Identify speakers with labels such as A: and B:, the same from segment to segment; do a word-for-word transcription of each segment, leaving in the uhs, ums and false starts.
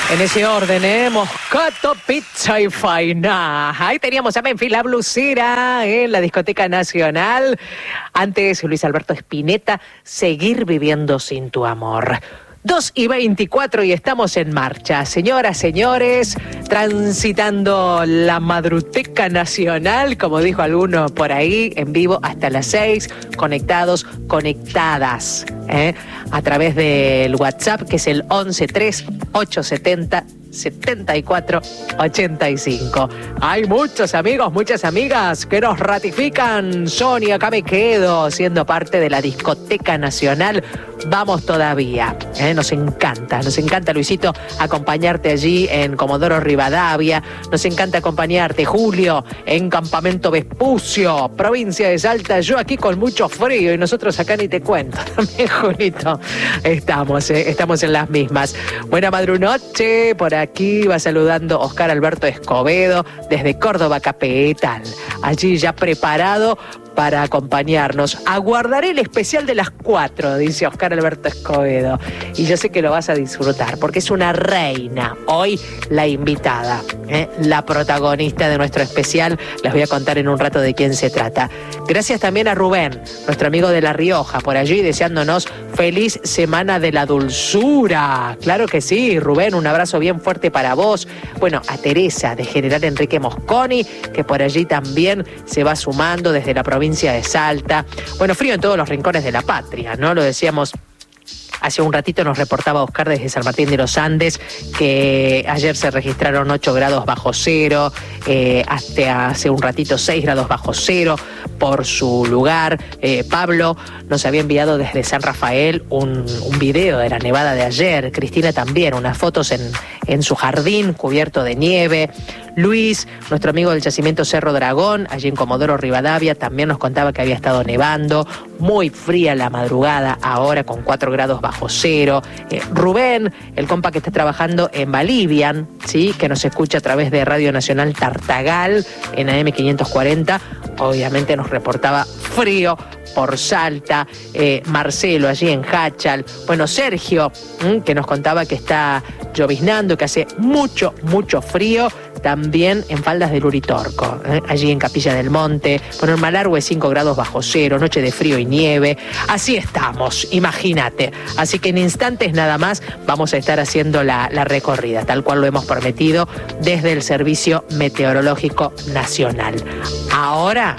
A: En ese orden, ¿eh? Moscato, pizza y faina. Ahí teníamos a Memphis La Blusera en la Discoteca Nacional. Antes, Luis Alberto Spinetta, Seguir viviendo sin tu amor. dos y veinticuatro y estamos en marcha. Señoras, señores, transitando la Madruteca Nacional, como dijo alguno por ahí, en vivo hasta las seis, conectados, conectadas, ¿eh? a través del WhatsApp, que es el once tres ocho setenta setenta y cuatro ochenta y cinco. Hay muchos amigos, muchas amigas que nos ratifican. Sonia, acá me quedo siendo parte de la Discoteca Nacional. Vamos todavía, ¿eh? Nos encanta, nos encanta, Luisito, acompañarte allí en Comodoro Rivadavia. Nos encanta acompañarte, Julio, en Campamento Vespucio, provincia de Salta. Yo aquí con mucho frío y nosotros acá ni te cuento. También, Julito, estamos, ¿eh? estamos en las mismas. Buena madrunoche, por aquí va saludando Oscar Alberto Escobedo desde Córdoba Capital. Allí ya preparado para acompañarnos. Aguardaré el especial de las cuatro, dice Oscar Alberto Escobedo. Y yo sé que lo vas a disfrutar, porque es una reina. Hoy la invitada, ¿eh? la protagonista de nuestro especial. Les voy a contar en un rato de quién se trata. Gracias también a Rubén, nuestro amigo de La Rioja, por allí deseándonos feliz Semana de la Dulzura. Claro que sí, Rubén, un abrazo bien fuerte para vos. Bueno, a Teresa de General Enrique Mosconi, que por allí también se va sumando desde la provincia de Salta. Bueno, frío en todos los rincones de la patria, ¿no? Lo decíamos hace un ratito, nos reportaba Oscar desde San Martín de los Andes que ayer se registraron ocho grados bajo cero, eh, hasta hace un ratito seis grados bajo cero por su lugar. Eh, Pablo nos había enviado desde San Rafael un, un video de la nevada de ayer. Cristina también, unas fotos en, en su jardín cubierto de nieve. Luis, nuestro amigo del yacimiento Cerro Dragón, allí en Comodoro Rivadavia, también nos contaba que había estado nevando. Muy fría la madrugada ahora con cuatro grados bajo cero. Eh, Rubén, el compa que está trabajando en Balivian, ¿sí? que nos escucha a través de Radio Nacional Tartagal en A M quinientos cuarenta, obviamente nos reportaba frío por Salta. eh, Marcelo allí en Hachal. Bueno, Sergio, ¿m? que nos contaba que está lloviznando, que hace mucho, mucho frío, también en Faldas del Uritorco, ¿eh? allí en Capilla del Monte. Bueno, en Malargüe cinco grados bajo cero, noche de frío y nieve. Así estamos, imagínate. Así que en instantes nada más vamos a estar haciendo la, la recorrida, tal cual lo hemos prometido desde el Servicio Meteorológico Nacional. Ahora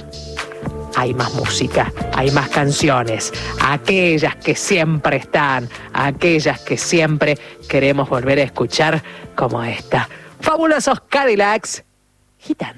A: hay más música, hay más canciones, aquellas que siempre están, aquellas que siempre queremos volver a escuchar, como esta. Fabulosos Cadillacs Gitanos.